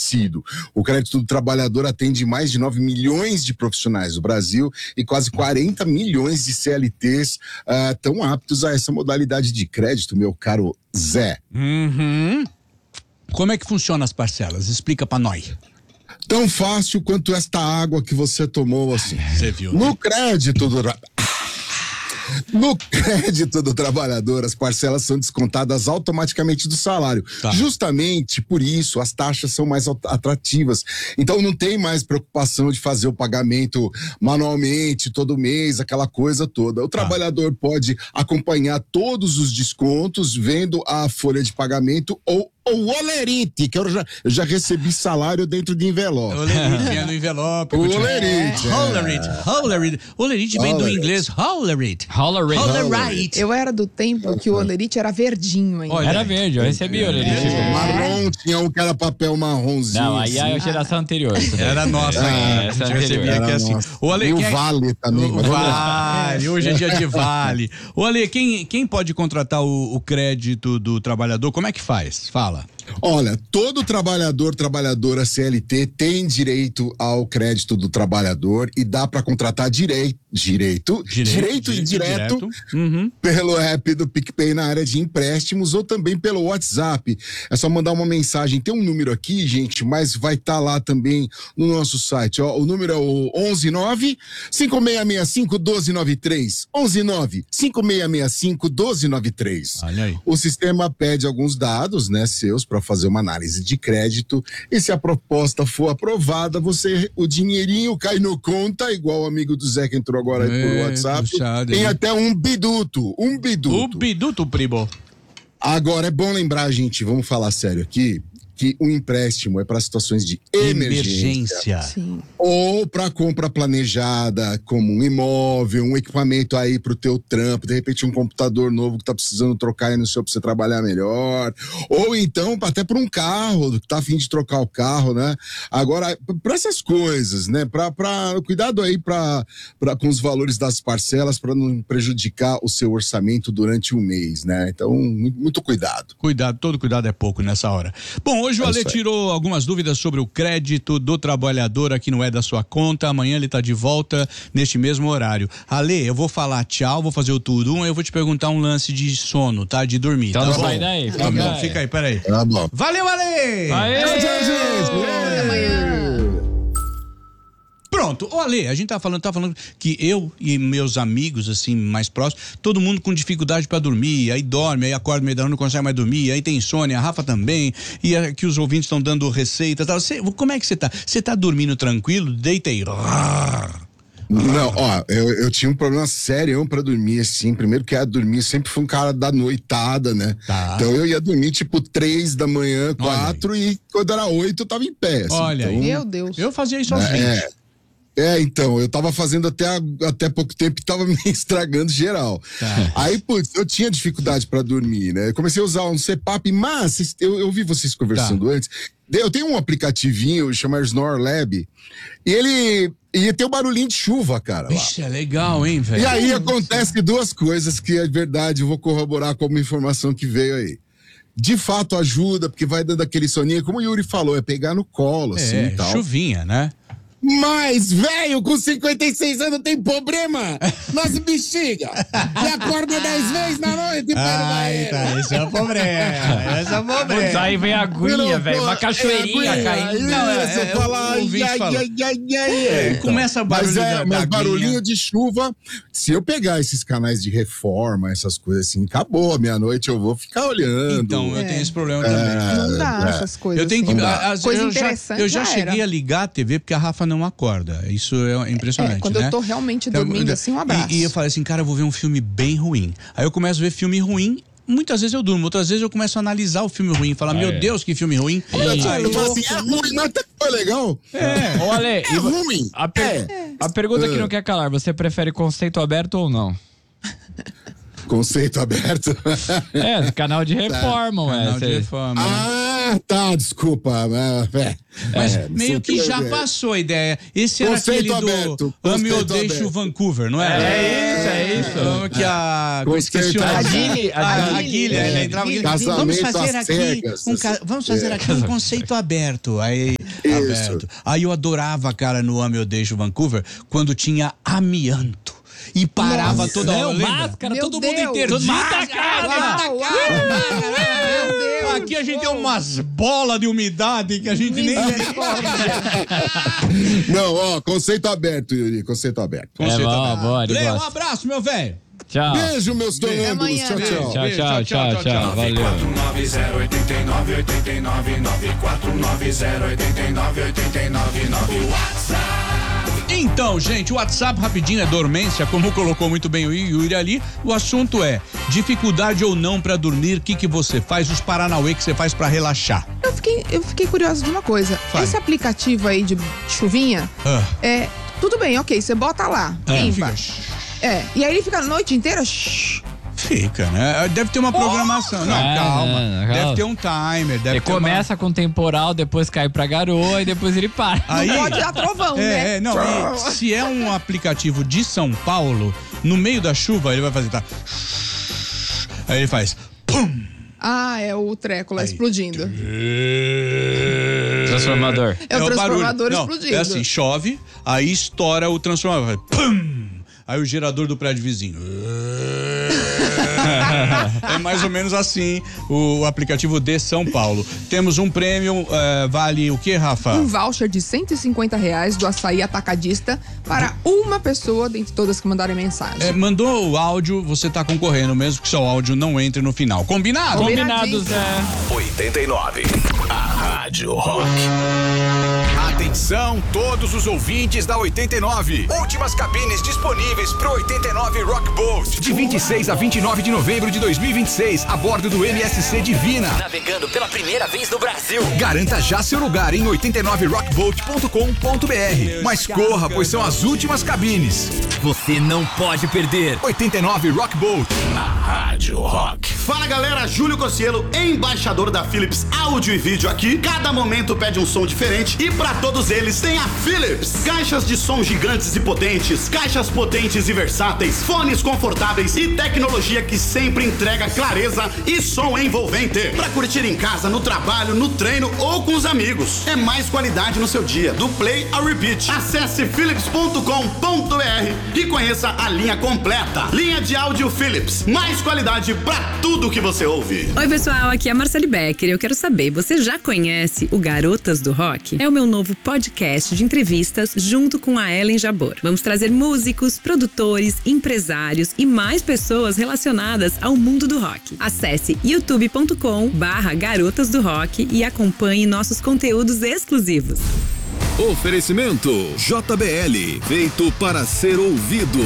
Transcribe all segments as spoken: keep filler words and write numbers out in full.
reconhecido. O crédito do trabalhador atende mais de nove milhões de profissionais do Brasil e quase quarenta milhões de C L Ts estão uh, aptos a essa modalidade de crédito, meu caro Zé. Uhum. Como é que funciona as parcelas? Explica pra nós. Tão fácil quanto esta água que você tomou, assim. Você viu, né? No crédito do... No crédito do trabalhador, as parcelas são descontadas automaticamente do salário. Tá. Justamente por isso, as taxas são mais atrativas. Então, não tem mais preocupação de fazer o pagamento manualmente, todo mês, aquela coisa toda. O tá. trabalhador pode acompanhar todos os descontos vendo a folha de pagamento ou o olerite, que eu já, eu já recebi salário dentro de envelope. O olerite é no envelope. O olerite. Olerite. Olerite. Olerite vem do inglês olerite. Olerite. Eu era do tempo que o olerite era verdinho ainda. Olha, era verde, eu recebi o olerite. É. Marrom, tinha um que era papel marronzinho. Não, aí é a geração anterior. Era nossa, é, hein? A gente recebia aqui assim. O Ale, e o Vale também. O Vale, hoje é dia de Vale. O Ale, quem, quem pode contratar o, o crédito do trabalhador? Como é que faz? Fala. Olha, todo trabalhador, trabalhadora C L T tem direito ao crédito do trabalhador e dá para contratar direito, direito, direito, direito e direto, direto. Uhum. pelo app do PicPay na área de empréstimos ou também pelo WhatsApp. É só mandar uma mensagem. Tem um número aqui, gente, mas vai estar tá lá também no nosso site. Ó, o número é o onze nove, cinco seis seis cinco, um dois nove três. onze nove, cinco seis seis cinco, um dois nove três. Olha aí. O sistema pede alguns dados, né, seus, para fazer uma análise de crédito, e se a proposta for aprovada, você, o dinheirinho cai no conta, igual o amigo do Zé que entrou agora aí é, por WhatsApp, puxado, tem hein? Até um biduto, um biduto. O biduto, primo. Agora, é bom lembrar, gente, vamos falar sério aqui, que o empréstimo é para situações de emergência, emergência. Ou para compra planejada, como um imóvel, um equipamento aí para o teu trampo, de repente um computador novo que tá precisando trocar aí no seu para você trabalhar melhor, ou então até para um carro, que tá a fim de trocar o carro, né? Agora, para essas coisas, né? Para cuidado aí pra, pra, com os valores das parcelas para não prejudicar o seu orçamento durante o mês, né? Então, muito, muito cuidado. Cuidado, todo cuidado é pouco nessa hora. Bom, hoje o Ale tirou algumas dúvidas sobre o crédito do trabalhador aqui no É da Sua Conta. Amanhã ele tá de volta neste mesmo horário. Ale, eu vou falar tchau, vou fazer o tudo. Um, eu vou te perguntar um lance de sono, tá? De dormir. Então tá não sai daí. Tá bom, daí. Fica aí, peraí. Tá bom. Valeu, Ale! Aê! Tchau, tchau, gente! Até amanhã! Pronto, ô Ale, a gente tá falando, tá falando que eu e meus amigos, assim, mais próximos, todo mundo com dificuldade pra dormir, aí dorme, aí acorda no meio da noite, não consegue mais dormir, aí tem insônia, a Rafa também, e aqui os ouvintes estão dando receita e tal. Cê, como é que você tá? Você tá dormindo tranquilo? Deita aí. Não, ó, eu, eu tinha um problema sério pra dormir, assim. Primeiro que ia dormir, sempre fui um cara da noitada, né? Tá. Então eu ia dormir tipo três da manhã, quatro, e quando era oito eu tava em pé. Assim. Olha então, aí. Meu Deus. Eu fazia isso aos é, vinte. É, então, eu tava fazendo até, até pouco tempo e tava me estragando geral. Tá. Aí, putz, eu tinha dificuldade pra dormir, né? Eu comecei a usar um C PAP, mas eu, eu vi vocês conversando tá. antes. Eu tenho um aplicativinho chamado Snore Lab, e ele ia ter um barulhinho de chuva, cara. Vixe, é legal, hein, velho? E aí acontece duas coisas que é verdade, eu vou corroborar com uma informação que veio aí. De fato ajuda, porque vai dando aquele soninho, como o Yuri falou, é pegar no colo, assim, é, e tal. chuvinha, né? Mas, velho, com cinquenta e seis anos tem problema nas bexigas. E acorda dez vezes na noite para Ai, tá, esse é o problema. Esse é o problema. Putz, aí vem a aguinha, velho. Uma cachoeirinha é, caindo. Não, é, você é, fala, o ouvinte ai, falou. ai, ai, ai, É, então. começa barulho mas é, da, mas da barulhinho aguinha. de chuva, se eu pegar esses canais de reforma, essas coisas assim, acabou, a meia-noite eu vou ficar olhando. Então, eu É. tenho esse problema É, também. Não dá é. essas coisas. Eu tenho que. assim. a- às Coisa vezes eu já, interessante eu já, já cheguei era. a ligar a T V porque a Rafa não acorda. Isso é impressionante, É, quando né? eu tô realmente Então, dormindo assim, um abraço. E, e eu falei assim, cara, eu vou ver um filme bem ruim. Aí eu começo a ver filme ruim. Muitas vezes eu durmo, outras vezes eu começo a analisar o filme ruim e falar, Ah, meu é. Deus, que filme ruim. Eu Aí, falo assim, é ruim, mas até que foi legal. É. Ô, Ale, É ruim. a, per- É. a pergunta que É. não quer calar, você prefere conceito aberto ou não? Conceito aberto. É, canal de reforma, ué. Canal de Cê- reforma. Ah, tá, desculpa. É, Mas é, meio não que sei, já é. passou a ideia. Esse era Conceito aquele do aberto, Ame ou conceito Deixe aberto. o Vancouver, não era? É isso, é isso. Então, que a... Eu esqueci o Conceito nome. aberto. A A Guilherme, Guilherme. ela entrava aqui. Casamento Vamos fazer às aqui cegas. um, ca- vamos fazer aqui um conceito aberto. Aí aberto. Aí eu adorava, cara, no Ame ou Deixo Vancouver, quando tinha amianto. E parava Nossa, toda hora. Máscara, Meu todo Deus. mundo inteiro. Máscara, cara. Uau, Meu Deus. Aqui a gente tem umas bolas de umidade que a gente nem... Não, ó, conceito aberto, Yuri, conceito aberto. Conceito é bom, aberto. boa, ele Lê, um gosta. abraço, meu velho. Tchau. Beijo, meus tonângulos. Amanhã, Tchau, tchau. Tchau, tchau, tchau, tchau. Valeu. quatro nove zero oito nove oito nove nove quatro nove zero oito nove oito nove nove WhatsApp. Então, gente, o WhatsApp rapidinho é dormência, como colocou muito bem o Yuri ali. O assunto é dificuldade ou não pra dormir, o que que você faz, os paranauê que você faz pra relaxar. Eu fiquei, eu fiquei curiosa de uma coisa. Fale. Esse aplicativo aí de chuvinha, Ah. é, tudo bem, ok, você bota lá, É, pimba. fica- É, e aí ele fica a noite inteira, shh. Fica, né? Deve ter uma programação. Não, É, calma. não, não, Deve calma. ter um timer, deve Ele ter começa com temporal, depois cai pra garoa e depois ele para. uma... Aí... Não pode dar trovão, É, né? é, não, e se é um aplicativo de São Paulo, no meio da chuva, ele vai fazer, tá? Aí ele faz, pum! Ah, é o treco lá Aí. explodindo. Transformador. É o transformador barulho. Não, explodindo. é assim, chove, aí estoura o transformador, pum! Aí o gerador do prédio vizinho. É mais ou menos assim o aplicativo de São Paulo. Temos um prêmio, uh, vale o que, Rafa? Um voucher de cento e cinquenta reais do Açaí Atacadista para uma pessoa dentre todas que mandarem mensagem. É, mandou o áudio, você tá concorrendo, mesmo que seu áudio não entre no final. Combinado? Combinado, Zé. oitenta e nove. A Rádio Rock. Atenção, todos os ouvintes da oitenta e nove. Últimas cabines disponíveis pro oitenta e nove Rock Boat. De vinte e seis a vinte e nove de novembro de dois mil e vinte e seis, a bordo do M S C Divina. Navegando pela primeira vez no Brasil. Garanta já seu lugar em oitenta e nove rock boat ponto com ponto b r. Mas corra, pois são as últimas cabines. Você não pode perder. oitenta e nove Rock Boat. Na Rádio Rock. Fala galera, Júlio Cossielo, embaixador da Philips Áudio e Vídeo aqui. Cada momento pede um som diferente e pra todos eles tem a Philips. Caixas de som gigantes e potentes, caixas potentes e versáteis, fones confortáveis e tecnologia que sempre entrega clareza e som envolvente. Pra curtir em casa, no trabalho, no treino ou com os amigos. É mais qualidade no seu dia, do play ao repeat. Acesse philips ponto com ponto b r e conheça a linha completa. Linha de áudio Philips, mais qualidade pra tudo que você ouve. Oi pessoal, aqui é a Marcele Becker. Eu quero saber, você já conhece o Garotas do Rock? É o meu novo podcast de entrevistas junto com a Ellen Jabor. Vamos trazer músicos, produtores, empresários e mais pessoas relacionadas ao mundo do rock. Acesse youtube ponto com barra Garotas do Rock e acompanhe nossos conteúdos exclusivos. Oferecimento J B L, feito para ser ouvido.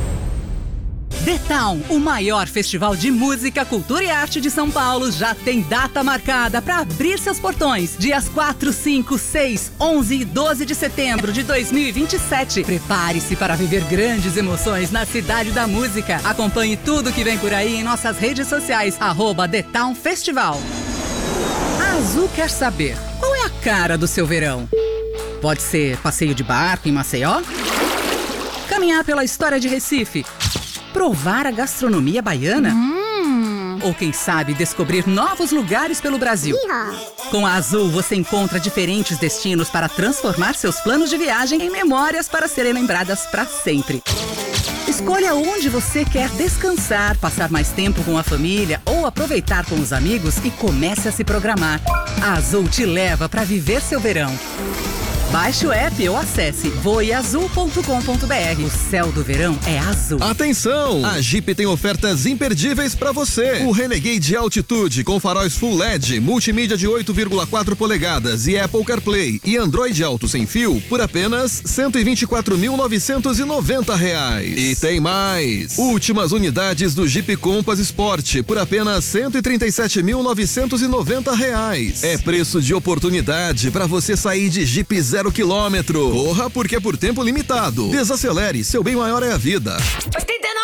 The Town, o maior festival de música, cultura e arte de São Paulo, já tem data marcada para abrir seus portões. Dias quatro, cinco, seis, onze e doze de setembro de dois mil e vinte e sete. Prepare-se para viver grandes emoções na Cidade da Música. Acompanhe tudo que vem por aí em nossas redes sociais, arroba The Town Festival. A Azul quer saber, qual é a cara do seu verão? Pode ser passeio de barco em Maceió? Caminhar pela história de Recife? Provar a gastronomia baiana? Hum. Ou quem sabe descobrir novos lugares pelo Brasil? Com a Azul você encontra diferentes destinos para transformar seus planos de viagem em memórias para serem lembradas para sempre. Escolha onde você quer descansar, passar mais tempo com a família ou aproveitar com os amigos e comece a se programar. A Azul te leva para viver seu verão. Baixe o app ou acesse voe azul ponto com ponto b r. O céu do verão é azul. Atenção! A Jeep tem ofertas imperdíveis para você. O Renegade Altitude com faróis Full L E D, multimídia de oito vírgula quatro polegadas e Apple CarPlay e Android Auto sem fio por apenas cento e vinte e quatro mil novecentos e noventa reais. E tem mais! Últimas unidades do Jeep Compass Sport por apenas cento e trinta e sete mil novecentos e noventa reais. É preço de oportunidade para você sair de Jeep zero quilômetro. Corra porque é por tempo limitado. Desacelere, seu bem maior é a vida. oitenta e nove!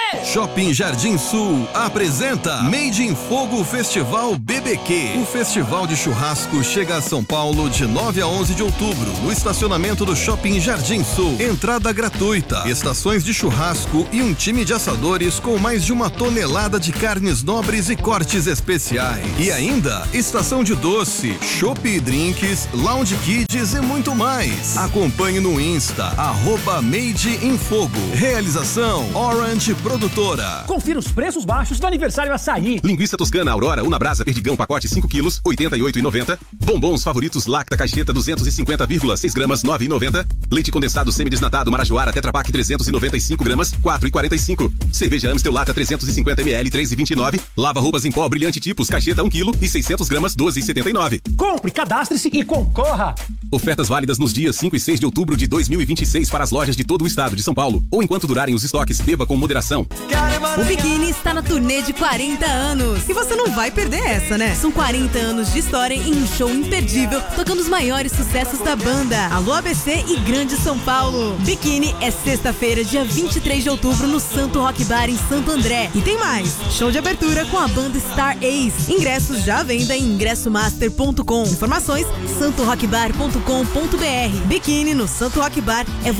Shopping Jardim Sul apresenta Made in Fogo Festival B B Q. O festival de churrasco chega a São Paulo de nove a onze de outubro, no estacionamento do Shopping Jardim Sul. Entrada gratuita, estações de churrasco e um time de assadores com mais de uma tonelada de carnes nobres e cortes especiais. E ainda, estação de doce, chopp e drinks, lounge kids e muito mais. Acompanhe no Insta, arroba Made in Fogo. Realização Orange Produtora. Confira os preços baixos do aniversário Açaí. Linguiça toscana Aurora Una Brasa Perdigão pacote cinco quilos, oitenta e oito reais e noventa centavos. Bombons favoritos Lacta Cacheta duzentos e cinquenta vírgula seis gramas, nove reais e noventa centavos. Leite condensado semi-desnatado Marajoara Tetra Pak trezentos e noventa e cinco gramas, quatro reais e quarenta e cinco centavos. Cerveja Amstel Lata trezentos e cinquenta mililitros, três reais e vinte e nove centavos. Lava roupas em pó brilhante tipos Cacheta um quilo e seiscentas gramas, doze reais e setenta e nove centavos. Compre, cadastre-se e concorra. Ofertas válidas nos dias cinco e seis de outubro de dois mil e vinte e seis para as lojas de todo o estado de São Paulo ou enquanto durarem os estoques. Beba com moderação. O Biquíni está na turnê de quarenta anos. E você não vai perder essa, né? São quarenta anos de história em um show imperdível, tocando os maiores sucessos da banda. Alô A B C e Grande São Paulo. Biquíni é sexta-feira, dia vinte e três de outubro, no Santo Rock Bar em Santo André. E tem mais, show de abertura com a banda Star Ace. Ingressos já à venda em ingresso master ponto com. Informações santo rock bar ponto com ponto br. Biquíni no Santo Rock Bar é